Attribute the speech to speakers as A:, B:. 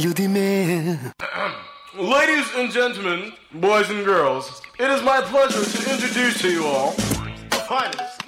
A: You the man.
B: Ladies and gentlemen, boys and girls, it is my pleasure to introduce to you all the finest